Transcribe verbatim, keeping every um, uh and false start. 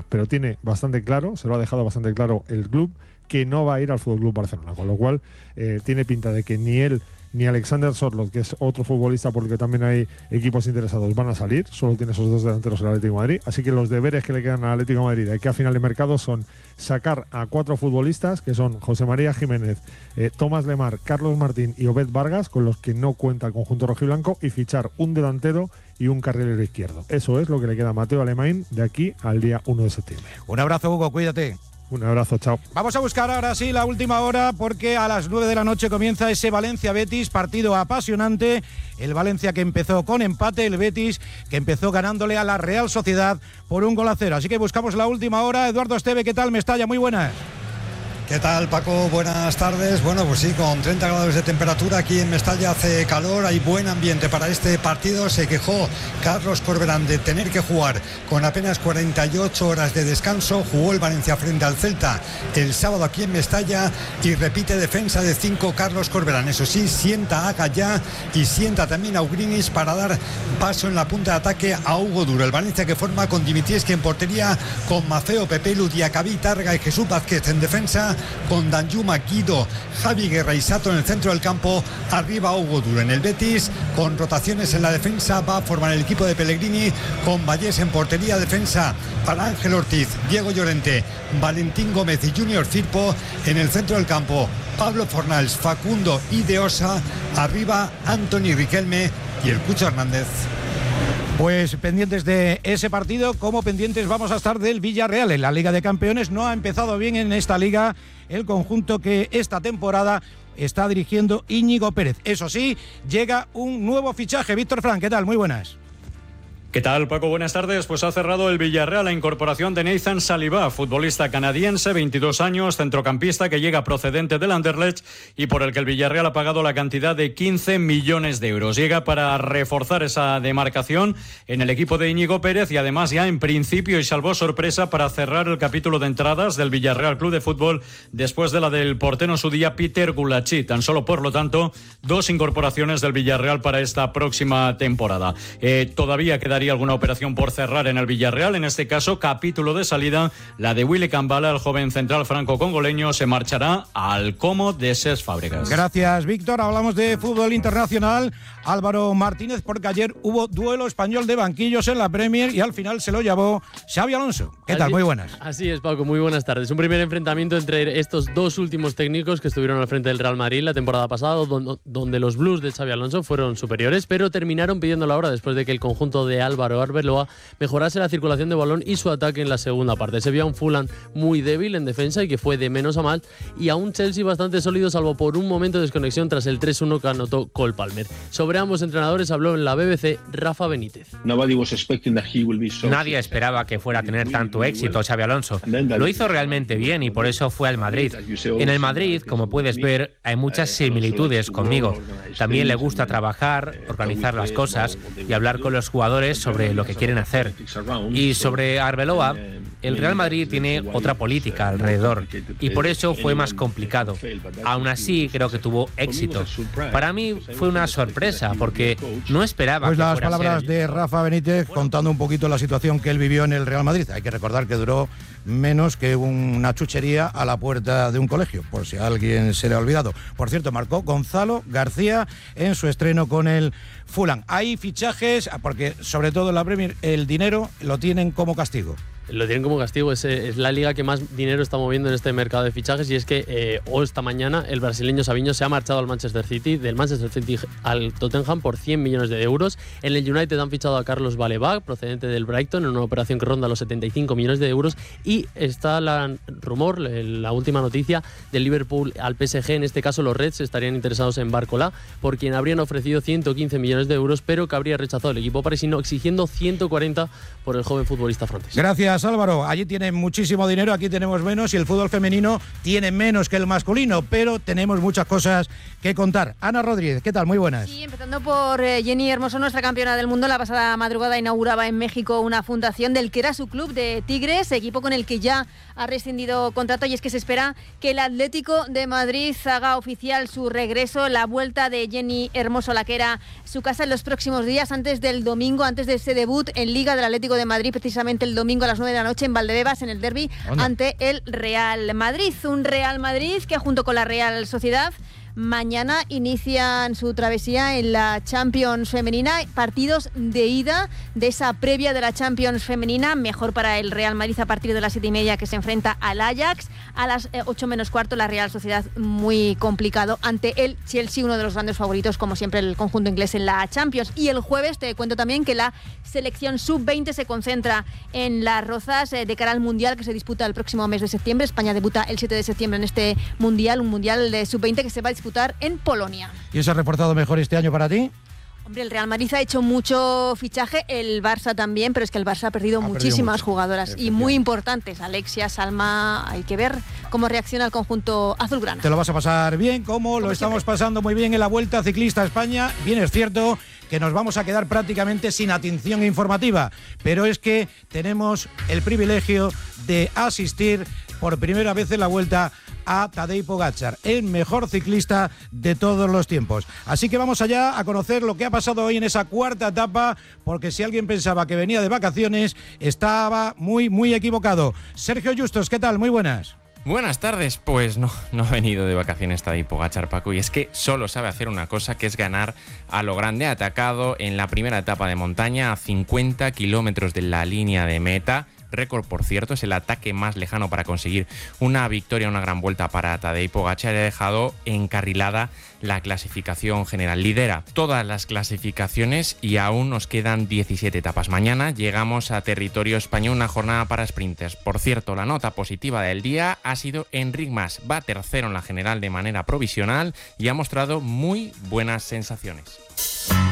pero tiene bastante claro, se lo ha dejado bastante claro el club, que no va a ir al F C Barcelona, con lo cual eh, tiene pinta de que ni él ni Alexander Sorloth, que es otro futbolista por el que también hay equipos interesados, van a salir. Solo tiene esos dos delanteros el Atlético de Madrid, así que los deberes que le quedan al Atlético de Madrid de aquí a final de mercado son sacar a cuatro futbolistas, que son José María Jiménez, eh, Tomás Lemar, Carlos Martín y Obed Vargas, con los que no cuenta el conjunto rojiblanco, y fichar un delantero y un carrilero izquierdo. Eso es lo que le queda a Mateo Alemán de aquí al día uno de septiembre. Un abrazo, Hugo, cuídate. Un abrazo, chao. Vamos a buscar ahora sí la última hora, porque a las nueve de la noche comienza ese Valencia-Betis, partido apasionante. El Valencia que empezó con empate, el Betis que empezó ganándole a la Real Sociedad por un gol a cero. Así que buscamos la última hora. Eduardo Esteve, ¿qué tal? Mestalla, muy buenas. ¿Qué tal, Paco? Buenas tardes. Bueno, pues sí, con treinta grados de temperatura aquí en Mestalla hace calor, hay buen ambiente para este partido. Se quejó Carlos Corberán de tener que jugar con apenas cuarenta y ocho horas de descanso. Jugó el Valencia frente al Celta el sábado aquí en Mestalla y repite defensa de cinco Carlos Corberán. Eso sí, sienta a Gallá y sienta también a Ugrinis para dar paso en la punta de ataque a Hugo Duro. El Valencia que forma con Dimitieski en portería, con Mafeo, Pepelu, Diacabí, Targa y Jesús Vázquez en defensa, con Danjuma, Guido, Javi Guerra y Sato en el centro del campo. Arriba Hugo Duro. En el Betis, con rotaciones en la defensa, va a formar el equipo de Pellegrini, con Vallés en portería, defensa para Ángel Ortiz, Diego Llorente, Valentín Gómez y Junior Firpo. En el centro del campo, Pablo Fornals, Facundo y De Osa. Arriba Anthony Riquelme y el Cucho Hernández. Pues pendientes de ese partido, como pendientes vamos a estar del Villarreal. En la Liga de Campeones no ha empezado bien en esta liga el conjunto que esta temporada está dirigiendo Íñigo Pérez. Eso sí, llega un nuevo fichaje. Víctor Frank, ¿qué tal? Muy buenas. ¿Qué tal, Paco? Buenas tardes. Pues ha cerrado el Villarreal la incorporación de Nathan Saliba, futbolista canadiense, veintidós años, centrocampista que llega procedente del Anderlecht y por el que el Villarreal ha pagado la cantidad de quince millones de euros. Llega para reforzar esa demarcación en el equipo de Íñigo Pérez y además ya en principio y salvo sorpresa para cerrar el capítulo de entradas del Villarreal Club de Fútbol después de la del portero en su día Peter Gulacsi. Tan solo, por lo tanto, dos incorporaciones del Villarreal para esta próxima temporada. Eh, todavía quedaría alguna operación por cerrar en el Villarreal, en este caso capítulo de salida, la de Willy Cambala, el joven central franco-congoleño, se marchará al Como de Cesc Fábregas. Gracias, Víctor. Hablamos de fútbol internacional. Álvaro Martínez, porque ayer hubo duelo español de banquillos en la Premier y al final se lo llevó Xabi Alonso. ¿Qué tal? Así, muy buenas. Así es, Paco, muy buenas tardes. Un primer enfrentamiento entre estos dos últimos técnicos que estuvieron al frente del Real Madrid la temporada pasada, donde, donde los Blues de Xabi Alonso fueron superiores, pero terminaron pidiendo la hora después de que el conjunto de Álvaro Arbeloa mejorase la circulación de balón y su ataque en la segunda parte. Se vio a un Fulham muy débil en defensa y que fue de menos a más, y a un Chelsea bastante sólido, salvo por un momento de desconexión tras el tres uno que anotó Cole Palmer. Sobre ambos entrenadores habló en la B B C Rafa Benítez. Nadie esperaba que fuera a tener tanto éxito Xabi Alonso. Lo hizo realmente bien y por eso fue al Madrid. En el Madrid, como puedes ver, hay muchas similitudes conmigo. También le gusta trabajar, organizar las cosas y hablar con los jugadores sobre lo que quieren hacer. Y sobre Arbeloa, el Real Madrid tiene otra política alrededor y por eso fue más complicado. Aún así, creo que tuvo éxito. Para mí fue una sorpresa porque no esperaba pues que las fuera palabras ser... de Rafa Benítez contando un poquito la situación que él vivió en el Real Madrid. Hay que recordar que duró menos que una chuchería a la puerta de un colegio, por si a alguien se le ha olvidado. Por cierto, marcó Gonzalo García en su estreno con el Fulham. Hay fichajes, porque sobre todo en la Premier el dinero lo tienen como castigo. Lo tienen como castigo, es, es la liga que más dinero está moviendo en este mercado de fichajes, y es que eh, hoy esta mañana el brasileño Savinho se ha marchado al Manchester City, del Manchester City al Tottenham por cien millones de euros. En el United han fichado a Carlos Baleba, procedente del Brighton, en una operación que ronda los setenta y cinco millones de euros, y está la rumor, la última noticia, del Liverpool al P S G. En este caso los Reds estarían interesados en Barcola, por quien habrían ofrecido ciento quince millones de euros, pero que habría rechazado el equipo parisino, exigiendo ciento cuarenta por el joven futbolista francés. Gracias, Álvaro. Allí tienen muchísimo dinero, aquí tenemos menos, y el fútbol femenino tiene menos que el masculino, pero tenemos muchas cosas que contar. Ana Rodríguez, ¿qué tal? Muy buenas. Sí, empezando por eh, Jenny Hermoso, nuestra campeona del mundo. La pasada madrugada inauguraba en México una fundación del que era su club de Tigres, equipo con el que ya ha rescindido contrato, y es que se espera que el Atlético de Madrid haga oficial su regreso, la vuelta de Jenny Hermoso a la que era su casa en los próximos días, antes del domingo, antes de ese debut en Liga del Atlético de Madrid, precisamente el domingo a las nueve nueve de la noche en Valdebebas, en el derbi, ante el Real Madrid. Un Real Madrid que junto con la Real Sociedad mañana inician su travesía en la Champions femenina, partidos de ida de esa previa de la Champions femenina, mejor para el Real Madrid a partir de las siete y media, que se enfrenta al Ajax, a las eh, ocho menos cuarto la Real Sociedad, muy complicado ante el Chelsea, uno de los grandes favoritos como siempre el conjunto inglés en la Champions. Y el jueves te cuento también que la selección sub veinte se concentra en Las Rozas eh, de cara al Mundial que se disputa el próximo mes de septiembre. España debuta el siete de septiembre en este Mundial, un Mundial de sub veinte que se va a disputar en Polonia. ¿Y se ha reforzado mejor este año para ti? Hombre, el Real Madrid ha hecho mucho fichaje, el Barça también, pero es que el Barça ha perdido ha muchísimas perdido jugadoras y muy importantes. Alexia, Salma, hay que ver cómo reacciona el conjunto azulgrana. Te lo vas a pasar bien, como, como lo estamos siempre. pasando muy bien en la Vuelta Ciclista a España. Bien, es cierto que nos vamos a quedar prácticamente sin atención informativa, pero es que tenemos el privilegio de asistir por primera vez en la Vuelta a Tadej Pogačar, el mejor ciclista de todos los tiempos. Así que vamos allá a conocer lo que ha pasado hoy en esa cuarta etapa, porque si alguien pensaba que venía de vacaciones, estaba muy, muy equivocado. Sergio Justos, ¿qué tal? Muy buenas. Buenas tardes, pues no, no ha venido de vacaciones Tadej Pogačar, Paco, y es que solo sabe hacer una cosa, que es ganar a lo grande. Ha atacado en la primera etapa de montaña a cincuenta kilómetros de la línea de meta. Récord, por cierto, es el ataque más lejano para conseguir una victoria, una gran vuelta para Tadej Pogačar, y ha dejado encarrilada la clasificación general. Lidera todas las clasificaciones y aún nos quedan diecisiete etapas. Mañana llegamos a territorio español, una jornada para sprinters. Por cierto, la nota positiva del día ha sido Enric Mas. Va tercero en la general de manera provisional y ha mostrado muy buenas sensaciones.